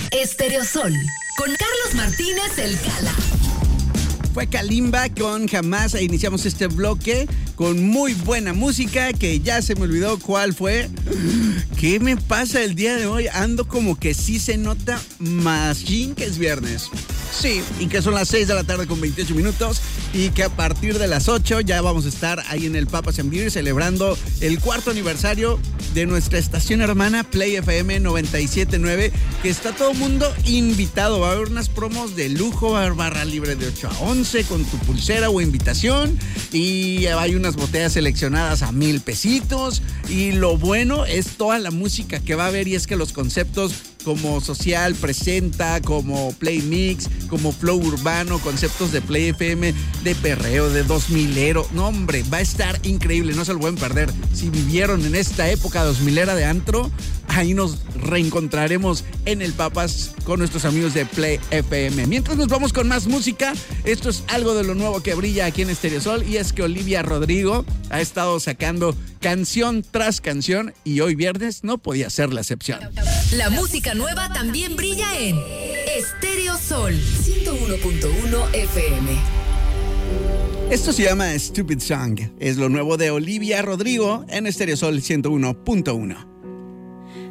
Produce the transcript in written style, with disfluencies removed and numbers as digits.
Estéreo Sol, con Carlos Martínez El Cala. Fue Kalimba con Jamás e iniciamos este bloque con muy buena música que ya se me olvidó cuál fue. ¿Qué me pasa el día de hoy? Ando como que sí se nota machín que es viernes. Sí, y que son las 6 de la tarde con 28 minutos y que a partir de las 8 ya vamos a estar ahí en el Papas and Beer celebrando el 4º aniversario de nuestra estación hermana Play FM 97.9, que está todo el mundo invitado. Va a haber unas promos de lujo, va a haber barra libre de 8 a 11 con tu pulsera o invitación y hay unas botellas seleccionadas a 1,000 pesitos y lo bueno es toda la música que va a haber y es que los conceptos como Social Presenta, como Play Mix, como Flow Urbano, conceptos de Play FM, de perreo, de 2000ero. No, hombre, va a estar increíble, no se lo pueden perder. Si vivieron en esta época 2000era de antro, ahí nos reencontraremos en el Papas con nuestros amigos de Play FM. Mientras nos vamos con más música, esto es algo de lo nuevo que brilla aquí en Estéreo Sol y es que Olivia Rodrigo ha estado sacando canción tras canción y hoy viernes no podía ser la excepción. La música nueva también brilla en Estéreo Sol 101.1 FM. Esto se llama Stupid Song. Es lo nuevo de Olivia Rodrigo en Estéreo Sol 101.1.